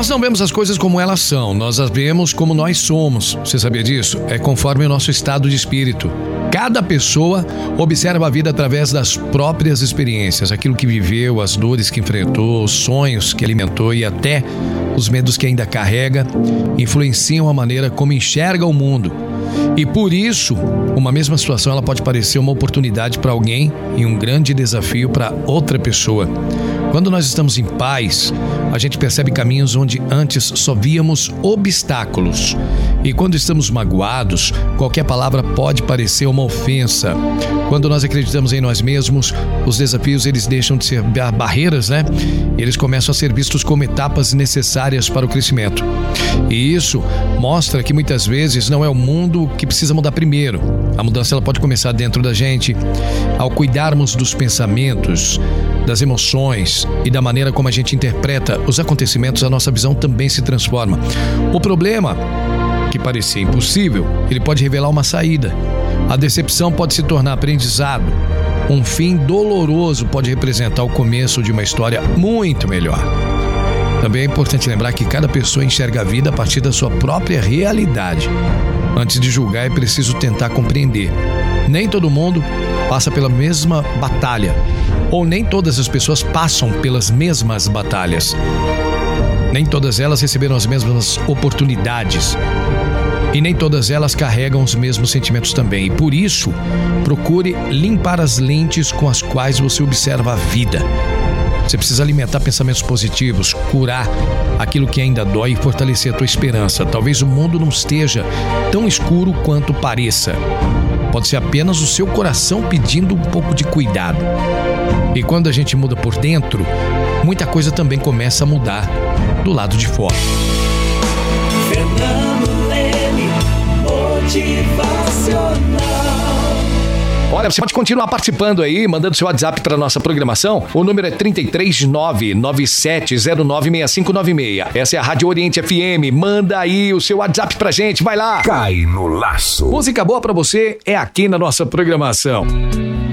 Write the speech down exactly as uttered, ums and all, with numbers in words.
Nós não vemos as coisas como elas são, nós as vemos como nós somos. Você sabia disso? É conforme o nosso estado de espírito. Cada pessoa observa a vida através das próprias experiências, aquilo que viveu, as dores que enfrentou, os sonhos que alimentou e até os medos que ainda carrega, influenciam a maneira como enxerga o mundo. E por isso, uma mesma situação ela pode parecer uma oportunidade para alguém e um grande desafio para outra pessoa. Quando nós estamos em paz, a gente percebe caminhos onde antes só víamos obstáculos. E quando estamos magoados, qualquer palavra pode parecer uma ofensa. Quando nós acreditamos em nós mesmos, os desafios eles deixam de ser barreiras, né? Eles começam a ser vistos como etapas necessárias para o crescimento. E isso mostra que muitas vezes não é o mundo que precisa mudar primeiro. A mudança ela pode começar dentro da gente. Ao cuidarmos dos pensamentos, das emoções e da maneira como a gente interpreta os acontecimentos, a nossa visão também se transforma. O problema, que parecia impossível, ele pode revelar uma saída. A decepção pode se tornar aprendizado. Um fim doloroso pode representar o começo de uma história muito melhor. Também é importante lembrar que cada pessoa enxerga a vida a partir da sua própria realidade. Antes de julgar, é preciso tentar compreender. Nem todo mundo passa pela mesma batalha, ou nem todas as pessoas passam pelas mesmas batalhas. Nem todas elas receberam as mesmas oportunidades. E nem todas elas carregam os mesmos sentimentos também. E por isso, procure limpar as lentes com as quais você observa a vida. Você precisa alimentar pensamentos positivos, curar aquilo que ainda dói e fortalecer a tua esperança. Talvez o mundo não esteja tão escuro quanto pareça. Pode ser apenas o seu coração pedindo um pouco de cuidado. E quando a gente muda por dentro, muita coisa também começa a mudar do lado de fora. Fernando Leme, motivacional. Olha, você pode continuar participando aí, mandando seu WhatsApp para nossa programação. O número é trinta e três, nove nove sete zero nove seis cinco nove seis. Essa é a Rádio Oriente F M. Manda aí o seu WhatsApp pra gente, vai lá. Cai no laço. Música boa pra você é aqui na nossa programação.